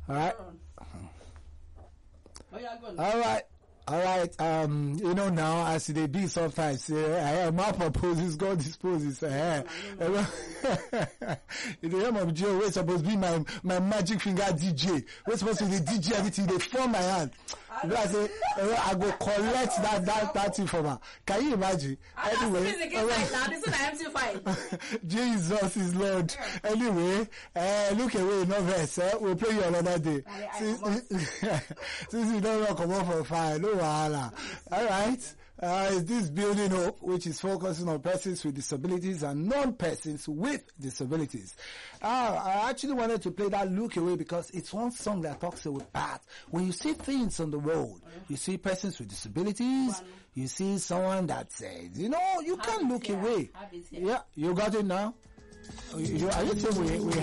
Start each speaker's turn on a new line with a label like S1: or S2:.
S1: All right. All right. All right. Now as they be sometimes, man proposes, God disposes. In the name of Joe, we're supposed to be my magic finger DJ. We're supposed to be the DJ everything. They form my hand. I say, I go collect that thing from her. Can you imagine? Anyway, Jesus is Lord. Anyway, look away, no verse. We'll play you another day. Since you don't come off for fire, no wahala. All right. Is this building hope, which is focusing on persons with disabilities and non-persons with disabilities. I actually wanted to play that Look Away because it's one song that talks about that. When you see things on the road, you see persons with disabilities, you see someone that says, you can't look away. Yeah, you got it now? Are you saying we